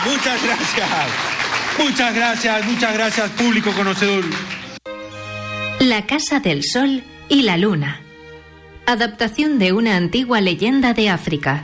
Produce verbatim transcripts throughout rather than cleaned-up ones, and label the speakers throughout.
Speaker 1: Muchas gracias. Muchas gracias, muchas gracias, público conocedor.
Speaker 2: La Casa del Sol y la Luna. Adaptación de una antigua leyenda de África.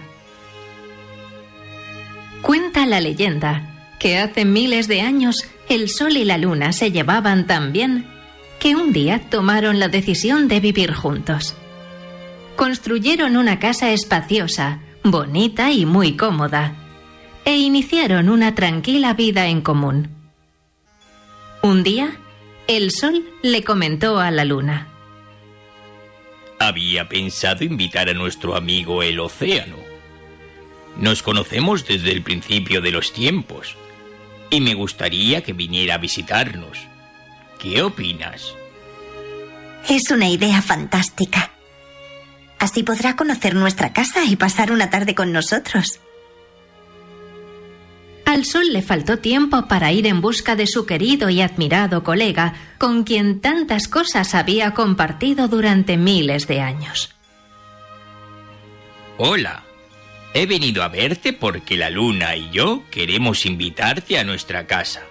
Speaker 2: Cuenta la leyenda que hace miles de años el Sol y la Luna se llevaban tan bien que un día tomaron la decisión de vivir juntos. Construyeron una casa espaciosa, bonita y muy cómoda, e iniciaron una tranquila vida en común. Un día, el Sol le comentó a la Luna:
Speaker 3: había pensado invitar a nuestro amigo el océano. Nos conocemos desde el principio de los tiempos y me gustaría que viniera a visitarnos. ¿Qué opinas?
Speaker 4: Es una idea fantástica. Así podrá conocer nuestra casa y pasar una tarde con nosotros.
Speaker 2: Al Sol le faltó tiempo para ir en busca de su querido y admirado colega, con quien tantas cosas había compartido durante miles de años.
Speaker 3: Hola, he venido a verte porque la Luna y yo queremos invitarte a nuestra casa.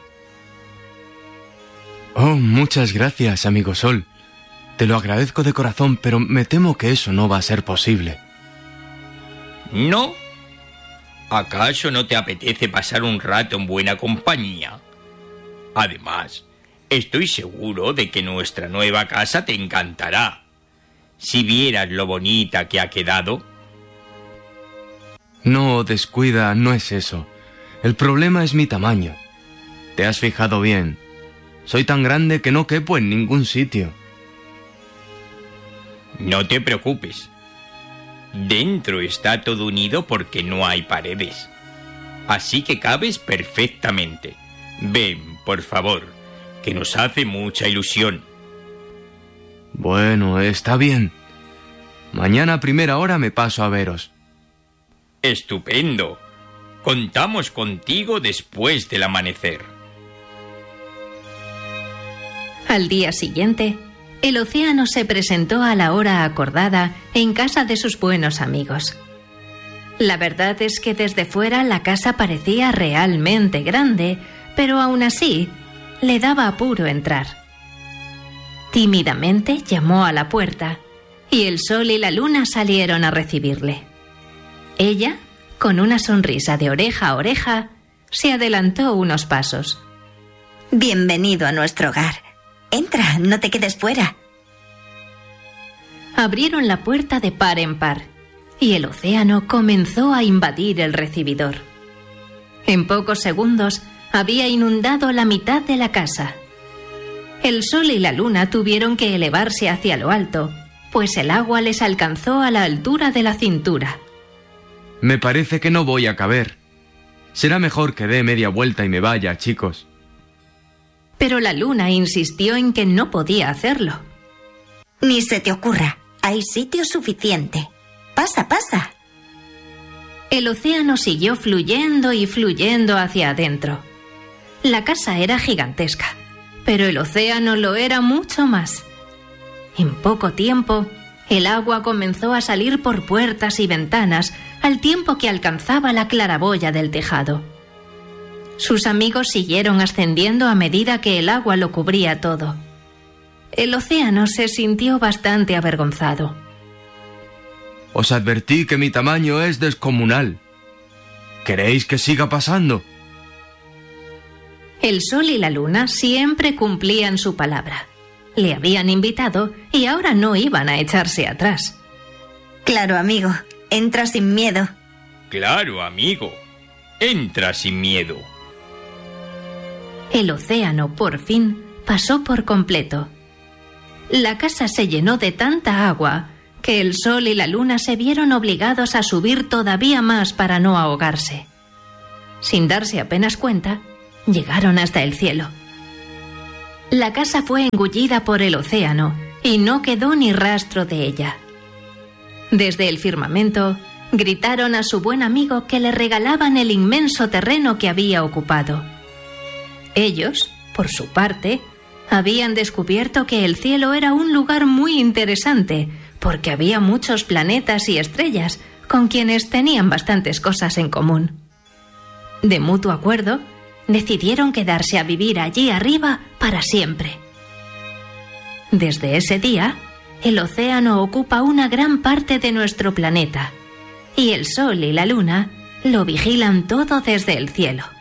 Speaker 5: Oh, muchas gracias, amigo Sol. Te lo agradezco de corazón, pero me temo que eso no va a ser posible.
Speaker 3: ¿No? ¿Acaso no te apetece pasar un rato en buena compañía? Además, estoy seguro de que nuestra nueva casa te encantará. Si vieras lo bonita que ha quedado.
Speaker 5: No, descuida, no es eso. El problema es mi tamaño. ¿Te has fijado bien? Soy tan grande que no quepo en ningún sitio.
Speaker 3: No te preocupes. Dentro está todo unido porque no hay paredes. Así que cabes perfectamente. Ven, por favor, que nos hace mucha ilusión.
Speaker 5: Bueno, está bien. Mañana a primera hora me paso a veros.
Speaker 3: Estupendo. Contamos contigo después del amanecer.
Speaker 2: Al día siguiente, el océano se presentó a la hora acordada en casa de sus buenos amigos. La verdad es que desde fuera la casa parecía realmente grande, pero aún así le daba apuro entrar. Tímidamente llamó a la puerta y el Sol y la Luna salieron a recibirle. Ella, con una sonrisa de oreja a oreja, se adelantó unos pasos.
Speaker 4: Bienvenido a nuestro hogar. Entra, no te quedes fuera.
Speaker 2: Abrieron la puerta de par en par y el océano comenzó a invadir el recibidor. En pocos segundos había inundado la mitad de la casa. El Sol y la Luna tuvieron que elevarse hacia lo alto, pues el agua les alcanzó a la altura de la cintura.
Speaker 5: Me parece que no voy a caber. Será mejor que dé media vuelta y me vaya, chicos.
Speaker 2: Pero la Luna insistió en que no podía hacerlo.
Speaker 4: Ni se te ocurra. Hay sitio suficiente. Pasa, pasa.
Speaker 2: El océano siguió fluyendo y fluyendo hacia adentro. La casa era gigantesca, pero el océano lo era mucho más. En poco tiempo, el agua comenzó a salir por puertas y ventanas, al tiempo que alcanzaba la claraboya del tejado. Sus amigos siguieron ascendiendo a medida que el agua lo cubría todo. El océano se sintió bastante avergonzado.
Speaker 5: Os advertí que mi tamaño es descomunal. ¿Queréis que siga pasando?
Speaker 2: El Sol y la Luna siempre cumplían su palabra. Le habían invitado y ahora no iban a echarse atrás.
Speaker 4: Claro, amigo. Entra sin miedo.
Speaker 3: Claro, amigo. Entra sin miedo.
Speaker 2: El océano, por fin, pasó por completo. La casa se llenó de tanta agua que el Sol y la Luna se vieron obligados a subir todavía más para no ahogarse. Sin darse apenas cuenta, llegaron hasta el cielo. La casa fue engullida por el océano y no quedó ni rastro de ella. Desde el firmamento, gritaron a su buen amigo que le regalaban el inmenso terreno que había ocupado. Ellos, por su parte, habían descubierto que el cielo era un lugar muy interesante, porque había muchos planetas y estrellas con quienes tenían bastantes cosas en común. De mutuo acuerdo, decidieron quedarse a vivir allí arriba para siempre. Desde ese día, el océano ocupa una gran parte de nuestro planeta, y el sol y la luna lo vigilan todo desde el cielo.